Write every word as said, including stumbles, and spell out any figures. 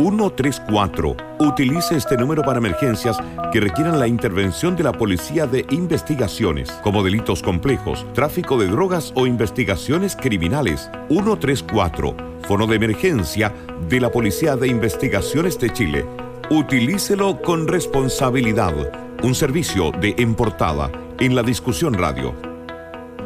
uno tres cuatro. Utilice este número para emergencias que requieran la intervención de la Policía de Investigaciones, como delitos complejos, tráfico de drogas o investigaciones criminales. uno tres cuatro. Fono de emergencia de la Policía de Investigaciones de Chile. Utilícelo con responsabilidad. Un servicio de En Portada en La Discusión Radio.